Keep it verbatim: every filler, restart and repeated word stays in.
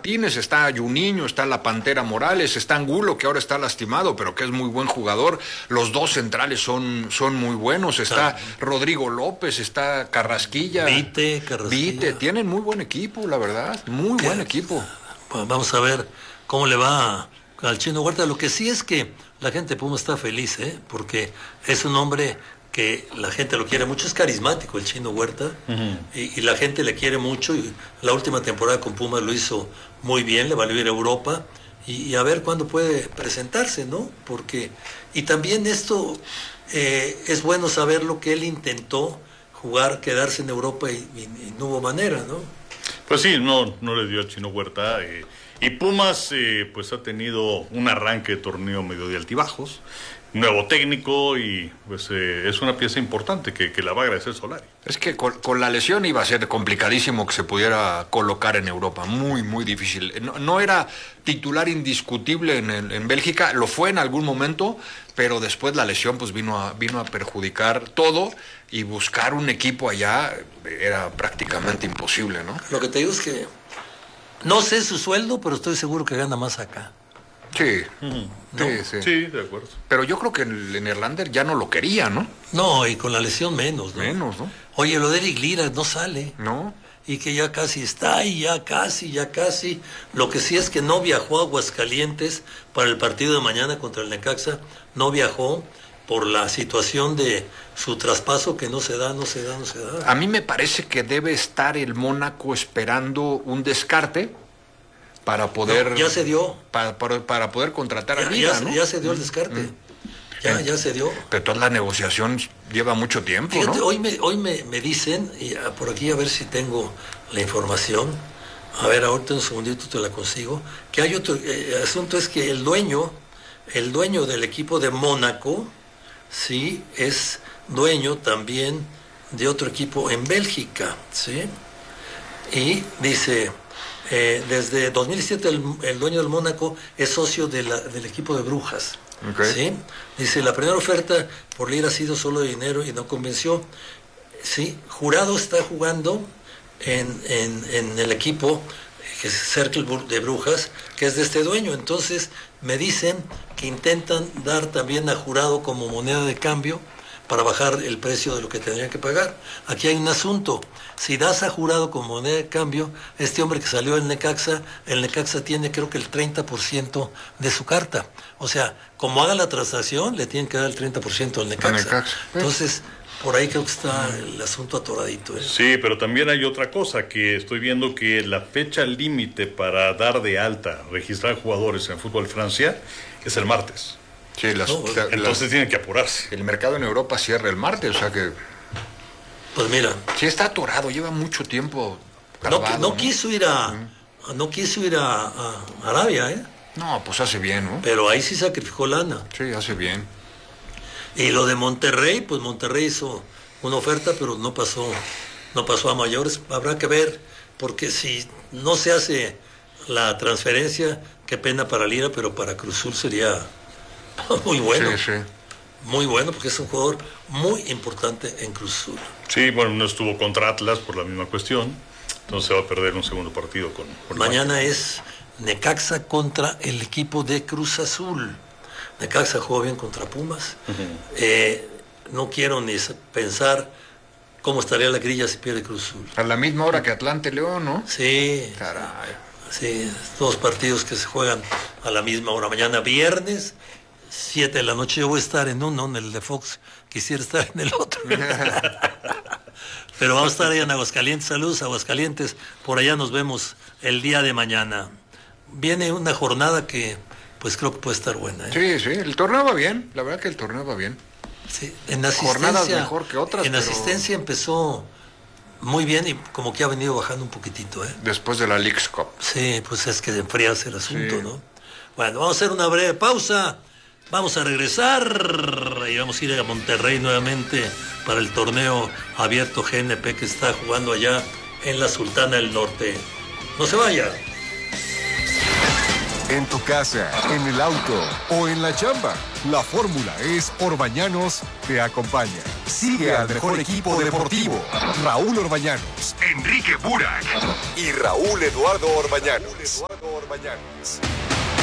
Martínez, está Juninho, está la Pantera Morales, está Angulo, que ahora está lastimado, pero que es muy buen jugador. Los dos centrales son, son muy buenos. Está ah. Rodrigo López, está Carrasquilla. Vite, Carrasquilla. Vite, tienen muy buen equipo, la verdad. Muy ¿Qué? buen equipo. Pues vamos a ver cómo le va al Chino Huerta. Lo que sí es que la gente de Puma está feliz, ¿eh? Porque es un hombre que la gente lo quiere mucho, es carismático el Chino Huerta, uh-huh. y, y la gente le quiere mucho, y la última temporada con Pumas lo hizo muy bien, le valió ir a Europa, y, y a ver cuándo puede presentarse, ¿no? Porque, y también esto eh, es bueno saber lo que él intentó jugar, quedarse en Europa y, y, y no hubo manera, ¿no? Pues sí, no, no le dio al Chino Huerta, eh, y Pumas eh, pues ha tenido un arranque de torneo medio de altibajos, nuevo técnico, y pues eh, es una pieza importante que, que la va a agradecer Solari. Es que con, con la lesión iba a ser complicadísimo que se pudiera colocar en Europa, muy muy difícil. No, no era titular indiscutible en, el, en Bélgica, lo fue en algún momento, pero después la lesión pues vino a, vino a perjudicar todo, y buscar un equipo allá era prácticamente imposible, ¿no? Lo que te digo es que no sé su sueldo, pero estoy seguro que gana más acá. Sí, uh-huh. ¿no? sí, sí, sí, de acuerdo. Pero yo creo que el, el Erlander ya no lo quería, ¿no? No, y con la lesión menos, ¿no? Menos, ¿no? Oye, lo de Eric Lira no sale. No. Y que ya casi está, y ya casi, ya casi. Lo que sí es que no viajó a Aguascalientes para el partido de mañana contra el Necaxa. No viajó por la situación de su traspaso, que no se da, no se da, no se da. A mí me parece que debe estar el Mónaco esperando un descarte para poder... No, ya se dio. Para, para, para poder contratar ya, a Lira, ya, ¿no? Ya se dio el descarte. Mm. Ya, ya se dio. Pero toda la negociación lleva mucho tiempo, Fíjate, ¿no? Hoy, me, hoy me, me dicen, y por aquí a ver si tengo la información, a ver, ahorita un segundito te la consigo, que hay otro eh, asunto, es que el dueño, el dueño del equipo de Mónaco, sí, es dueño también de otro equipo en Bélgica, ¿sí? Y dice, eh, desde dos mil siete el, el dueño del Mónaco es socio de la, del equipo de Brujas. Okay. ¿Sí? Dice, la primera oferta por Lira ha sido solo de dinero y no convenció. ¿Sí? Jurado está jugando en, en, en el equipo que es Cercle de Brujas, que es de este dueño. Entonces me dicen que intentan dar también a Jurado como moneda de cambio para bajar el precio de lo que tendrían que pagar. Aquí hay un asunto. Si das a Jurado como moneda de cambio, este hombre que salió del Necaxa, el Necaxa tiene creo que el treinta por ciento de su carta. O sea, como haga la transacción, le tienen que dar el treinta por ciento al Necaxa. Necaxa. Entonces, por ahí creo que está el asunto atoradito, ¿eh? Sí, pero también hay otra cosa, que estoy viendo que la fecha límite para dar de alta, registrar jugadores en fútbol Francia, es el martes. Sí, las, no, la, entonces las, tienen que apurarse. El mercado en Europa cierra el martes, o sea que... Pues mira... Sí, está atorado, lleva mucho tiempo grabado, no, no, ¿no? quiso ir a... Uh-huh. No quiso ir a, a Arabia, ¿eh? No, pues hace bien, ¿no? Pero ahí sí sacrificó lana. Sí, hace bien. Y lo de Monterrey, pues Monterrey hizo una oferta, pero no pasó, no pasó a mayores. Habrá que ver, porque si no se hace la transferencia, qué pena para Lira, pero para Cruz Azul sería muy bueno. Sí, sí. Muy bueno, porque es un jugador muy importante en Cruz Azul. Sí, bueno, no estuvo contra Atlas por la misma cuestión, entonces va a perder un segundo partido con... con Mañana es Necaxa contra el equipo de Cruz Azul. Necaxa jugó bien contra Pumas. Uh-huh. Eh, no quiero ni pensar cómo estaría la grilla si pierde Cruz Azul. A la misma hora que Atlante León, ¿no? Sí. Caray. Sí, dos partidos que se juegan a la misma hora. Mañana viernes, siete de la noche. Yo voy a estar en uno, en el de Fox. Quisiera estar en el otro. Pero vamos a estar ahí en Aguascalientes. Saludos, Aguascalientes. Por allá nos vemos el día de mañana. Viene una jornada que... pues creo que puede estar buena, ¿eh? Sí, sí, el torneo va bien, la verdad que el torneo va bien. Sí, en asistencia, jornadas mejor que otras, en pero... asistencia empezó muy bien y como que ha venido bajando un poquitito, ¿eh? Después de la Leagues Cup. Sí, pues es que enfrías el asunto, sí. ¿no? Bueno, vamos a hacer una breve pausa, vamos a regresar y vamos a ir a Monterrey nuevamente para el torneo abierto G N P que está jugando allá en la Sultana del Norte. No se vaya. En tu casa, en el auto o en la chamba, la fórmula es Orbañanos te acompaña. Sigue al mejor equipo deportivo, Raúl Orbañanos, Enrique Burak y Raúl Eduardo Orbañanos. Orbañanos.